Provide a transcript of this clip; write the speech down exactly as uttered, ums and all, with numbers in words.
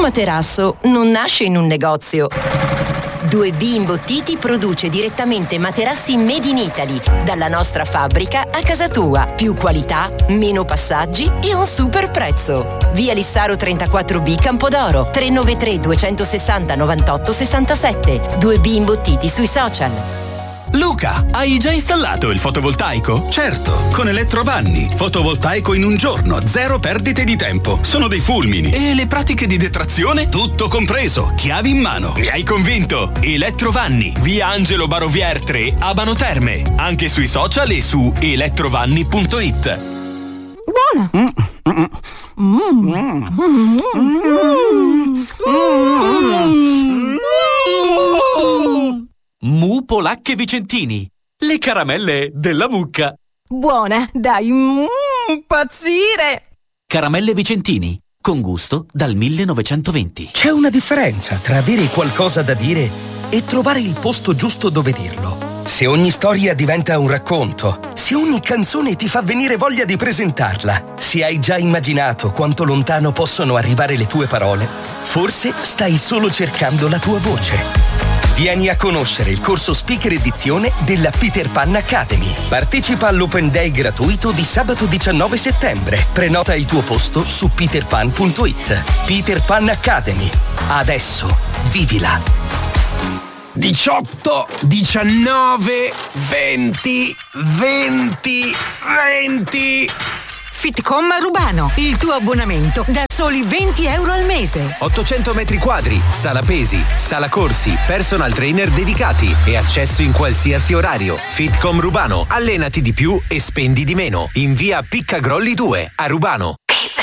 Materasso non nasce in un negozio. due B Imbottiti produce direttamente materassi made in Italy, dalla nostra fabbrica a casa tua. Più qualità, meno passaggi e un super prezzo. Via Lissaro trentaquattro B Campodoro, tre nove tre due sei zero nove otto sei sette. due B Imbottiti sui social. Luca, hai già installato il fotovoltaico? Certo, con Elettrovanni. Fotovoltaico in un giorno, zero perdite di tempo. Sono dei fulmini. E le pratiche di detrazione? Tutto compreso, chiavi in mano. Mi hai convinto! Elettrovanni, via Angelo Barovier tre, Abano Terme. Anche sui social e su elettrovanni punto it. Buona! Mm. Mm. Mm. Mm. Mm. Mu Polacche Vicentini, le caramelle della mucca. Buona, dai, mm, impazzire! Caramelle Vicentini, con gusto dal millenovecentoventi. C'è una differenza tra avere qualcosa da dire e trovare il posto giusto dove dirlo. Se ogni storia diventa un racconto, se ogni canzone ti fa venire voglia di presentarla, se hai già immaginato quanto lontano possono arrivare le tue parole, forse stai solo cercando la tua voce. Vieni a conoscere il corso Speaker Edizione della Peter Pan Academy. Partecipa all'Open Day gratuito di sabato diciannove settembre. Prenota il tuo posto su peter pan punto it. Peter Pan Academy. Adesso vivila. diciotto, diciannove, venti, venti, venti. Fitcom Rubano, il tuo abbonamento da soli venti euro al mese. ottocento metri quadri, sala pesi, sala corsi, personal trainer dedicati e accesso in qualsiasi orario. Fitcom Rubano, allenati di più e spendi di meno. In via Piccagrolli due a Rubano.